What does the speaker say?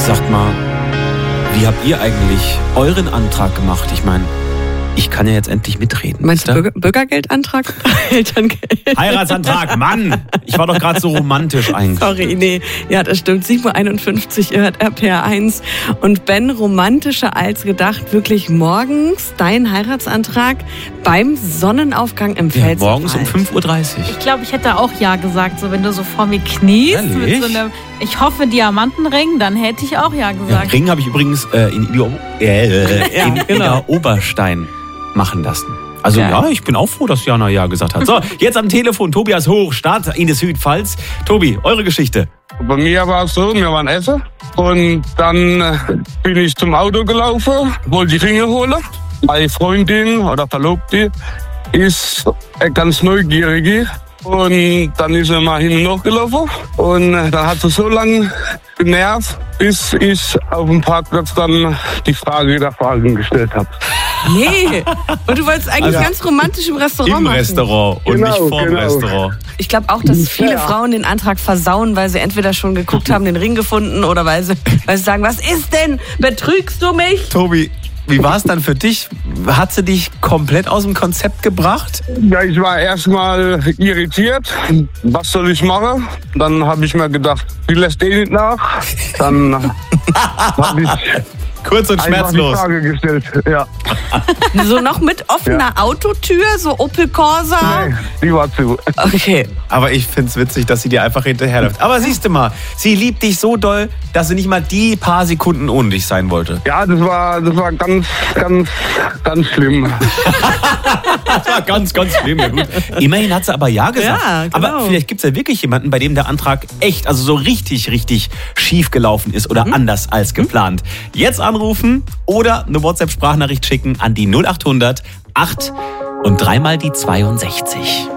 Sagt mal, wie habt ihr eigentlich euren Antrag gemacht? Ich meine, ich kann ja jetzt endlich mitreden. Meinst du Bürgergeldantrag? Elterngeld? Heiratsantrag, Mann! Ich war doch gerade so romantisch eigentlich. Sorry, nee. Ja, das stimmt. 7.51 Uhr, ihr hört RPR 1. Und Ben, romantischer als gedacht, wirklich morgens dein Heiratsantrag beim Sonnenaufgang im Pfälzerwald. Morgens um 5.30 Uhr. Ich glaube, ich hätte auch ja gesagt, so wenn du so vor mir kniest. Ehrlich? Mit so einem, ich hoffe, Diamantenring, dann hätte ich auch ja gesagt. Ja, Ring habe ich übrigens in Oberstein machen lassen. Also ja, ich bin auch froh, dass Jana ja gesagt hat. So, jetzt am Telefon Tobias Hochstadt in der Südpfalz. Tobi, eure Geschichte. Bei mir war es so, wir waren essen und dann bin ich zum Auto gelaufen, wollte die Ringe holen. Meine Freundin oder Verlobte ist ganz neugierig und dann ist er mal hin und noch gelaufen und dann hat sie so lange genervt, bis ich auf dem Parkplatz dann die Frage der Fragen gestellt habe. Nee, und du wolltest eigentlich ganz romantisch im Restaurant machen. Im Restaurant und nicht vorm Restaurant. Ich glaube auch, dass viele Frauen den Antrag versauen, weil sie entweder schon geguckt haben, den Ring gefunden oder weil sie sagen, was ist denn? Betrügst du mich? Tobi, wie war es dann für dich? Hat sie dich komplett aus dem Konzept gebracht? Ja, ich war erstmal irritiert. Was soll ich machen? Dann habe ich mir gedacht, die lässt nicht nach. Dann habe ich kurz und schmerzlos die Frage gestellt. Ja. So noch mit offener Autotür, so Opel Corsa? Nee, die war zu. Okay. Aber ich find's witzig, dass sie dir einfach hinterherläuft. Aber siehst du mal, sie liebt dich so doll, dass sie nicht mal die paar Sekunden ohne dich sein wollte. Ja, das war ganz schlimm. Das war ganz schlimm. Ja, gut. Immerhin hat sie aber ja gesagt. Ja, genau. Aber vielleicht gibt's ja wirklich jemanden, bei dem der Antrag echt, also so richtig schief gelaufen ist oder anders als geplant. Jetzt anrufen oder eine WhatsApp-Sprachnachricht schicken an die 0800 8 und dreimal die 62.